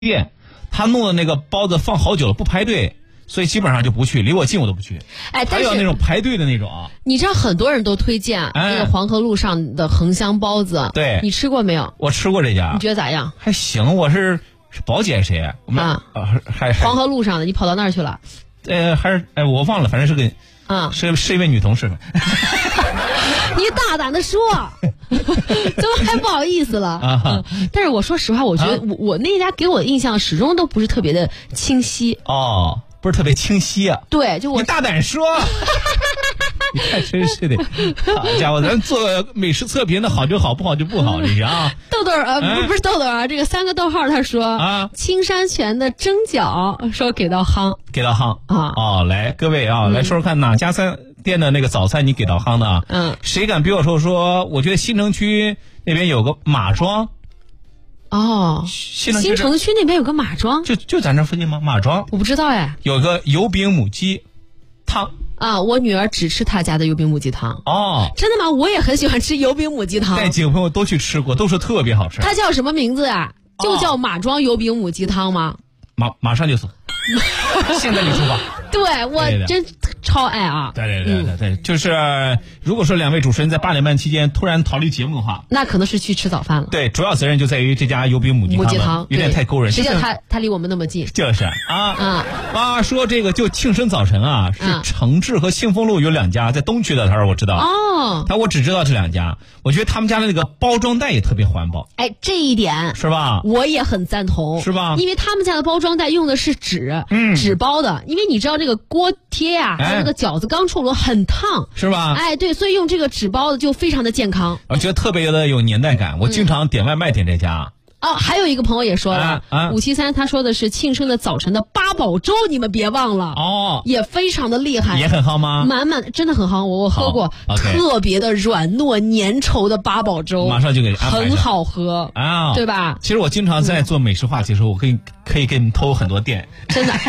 店，他弄的那个包子放好久了不排队，所以基本上就不去，离我近我都不去。 哎，但是还有那种排队的那种啊， 你知道很多人都推荐那个黄河路上的恒香包子， 对， 你吃过没有？ 我吃过这家， 你觉得咋样？ 还行，我是宝姐谁？我们还黄河路上的，你跑到那儿去了？ 还是我忘了，反正是个是一位女同事。 你大胆的说，怎么还不好意思了？但是我说实话，我觉得我那家给我的印象始终都不是特别的清晰。 哦，不是特别清晰啊。 对，就我你大胆说。你看，真是的，好家伙，咱做美食测评的好就好，不好就不好，这是啊。 豆豆不是豆豆啊，这个3个逗号他说啊，青山泉的蒸饺说给到夯啊。 哦，来各位啊，来说说看哪家店的那个早餐你给到夯的啊？谁敢比我说？我觉得新城区那边有个马庄。 哦，新城区那边有个马庄， 就咱这附近吗？马庄我不知道哎。 有个油饼母鸡汤啊，我女儿只吃他家的油饼母鸡汤。 哦， 真的吗？我也很喜欢吃油饼母鸡汤， 带几个朋友都去吃过，都说特别好吃。 它叫什么名字呀？就叫马庄油饼母鸡汤吗？ 马上就送，现在就出发。 对，我真超爱啊！ 对，就是如果说2位主持人在8点半期间突然逃离节目的话， 那可能是去吃早饭了。 对，主要责任就在于这家油饼母鸡汤有点太勾人。 谁叫他离我们那么近？ 就是啊，说这个就庆生早晨啊，是承志和庆丰路有2家，在东区的，他说我知道哦，我只知道这2家，我觉得他们家的那个包装袋也特别环保。 哎，这一点是吧？ 我也很赞同， 是吧？ 因为他们家的包装袋用的是纸包的，因为你知道这个锅贴啊，还有这个饺子刚出炉很烫， 是吧？ 哎，对，所以用这个纸包的就非常的健康， 我觉得特别的有年代感。我经常点外卖点这家。 哦，还有一个朋友也说了，573他说的是庆生的早晨的八宝粥，你们别忘了哦，也非常的厉害， 也很夯吗？ 满满真的很夯，我喝过，特别的软糯粘稠的八宝粥， 马上就给安排很好喝啊，对吧？ 其实我经常在做美食话题的时候，我可以给你们偷很多店， 真的，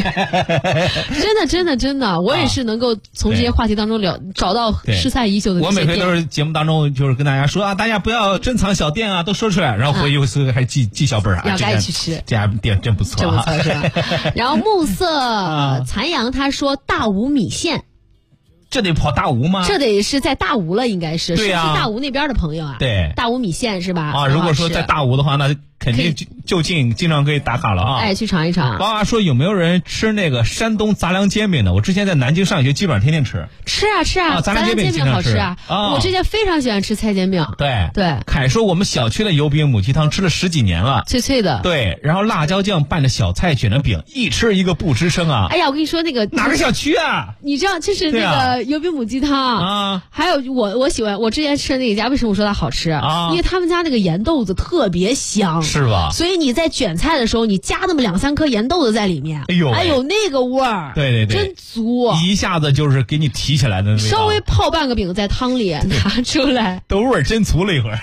真的，我也是能够从这些话题当中找到失散已久的。 我每回都是节目当中就是跟大家说啊，大家不要珍藏小店啊，都说出来，然后回去还记小本要赶紧去吃， 这家店真不错， 真不错是吧？然后暮色残阳他说大吴米线。 这得跑大吴吗？ 这得是在大吴了，应该是对呀， 是大吴那边的朋友啊。 对， 大吴米线是吧？ 啊，如果说在大吴的话，那肯定就近经常可以打卡了啊！ 哎，去尝一尝。 娃娃说有没有人吃那个山东杂粮煎饼的？我之前在南京上学，基本上天天吃。 吃啊， 杂粮煎饼好吃啊！我之前非常喜欢吃菜煎饼。对。 凯说我们小区的油饼母鸡汤吃了10几年了， 脆脆的。 对，然后辣椒酱拌着小菜卷的饼，一吃一个不吱声啊！ 哎呀，我跟你说那个哪个小区啊？ 你知道就是那个油饼母鸡汤啊，还有我喜欢我之前吃的那一家，为什么我说它好吃啊？因为他们家那个盐豆子特别香， 是吧？ 所以你在卷菜的时候，你加那么2-3颗盐豆子在里面，哎呦那个味儿， 对， 真足， 一下子就是给你提起来的味道。 稍微泡半个饼在汤里拿出来， 都味儿真足了一会儿。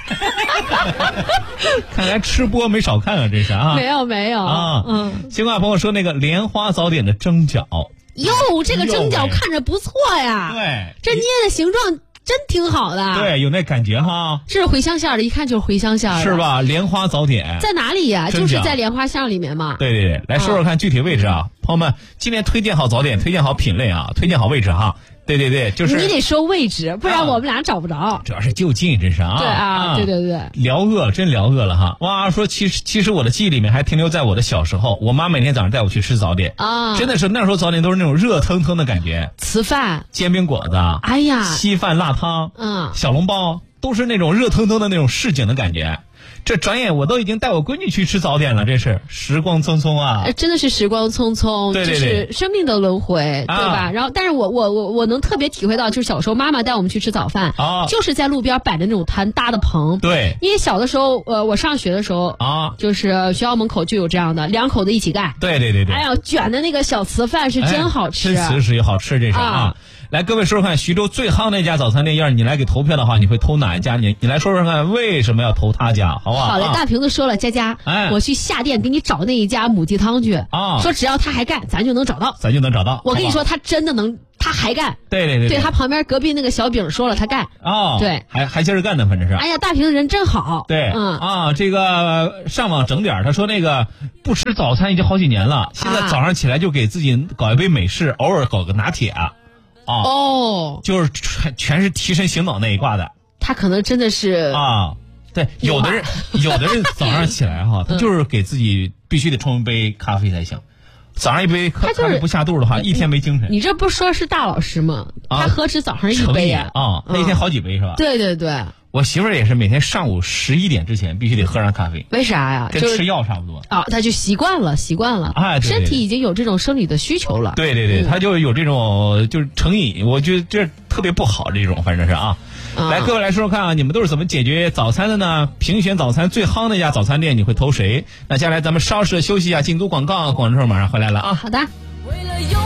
看来吃播没少看啊，这是啊。 没有啊， 新华朋友说那个莲花早点的蒸饺。 哟，这个蒸饺看着不错呀， 对， 这捏的形状真挺好的， 对，有那感觉哈。 这是茴香馅的，一看就是茴香馅的， 是吧？莲花早点在哪里呀？就是在莲花巷里面嘛。 对，来说说看具体位置啊，朋友们，今天推荐好早点，推荐好品类啊，推荐好位置哈。对，就是你得说位置，不然我们俩找不着。 主要是就近，真是啊。 对啊，对， 真聊饿了哈。哇，说其实我的记忆里面还停留在我的小时候，我妈每天早上带我去吃早点啊，真的是那时候早点都是那种热腾腾的感觉， 糍饭、 煎饼果子， 哎呀， 稀饭、辣汤，小笼包，都是那种热腾腾的那种市井的感觉。这转眼我都已经带我闺女去吃早点了，这是时光匆匆啊！ 真的是时光匆匆， 对， 就是生命的轮回，对吧？然后，但是我能特别体会到，就是小时候妈妈带我们去吃早饭，就是在路边摆着那种摊搭的棚， 对， 因为小的时候，我上学的时候就是学校门口就有这样的，2口子一起盖， 对， 哎呀，卷的那个小糍饭是真好吃， 真瓷实又好吃，这是啊。来，各位说说看，徐州最夯那家早餐店，要是你来给投票的话，你会投哪一家？你来说说看，为什么要投他家？好。 啊。 好嘞，大瓶子说了，佳，我去下店给你找那一家母鸡汤去啊，说只要他还干，咱就能找到。我跟你说，他真的能。他还干， 对， 他旁边隔壁那个小饼说了，他干对， 还接着干呢，反正是。 哎呀，大瓶人真好。 对，这个上网整点，他说那个不吃早餐已经好几年了，现在早上起来就给自己搞一杯美式，偶尔搞个拿铁就是全是提神醒脑那一挂的。 他可能真的是对，有的人早上起来他就是给自己必须得冲一杯咖啡才行。早上一杯咖啡不下肚的话，一天没精神。 你这不说是大老师吗？他何止早上一杯呀？ 他一天好几杯是吧？ 对。 我媳妇儿也是每天上午11点之前必须得喝上咖啡。 为啥呀？ 跟吃药差不多。 他就习惯了。 对， 身体已经有这种生理的需求了。 对，他就有这种就是成瘾，我觉得这特别不好，这种反正是来，各位来说说看啊，你们都是怎么解决早餐的呢？评选早餐最夯的一家早餐店，你会投谁？那接下来咱们稍事休息一下，进组广告，广州马上回来了啊。 好的。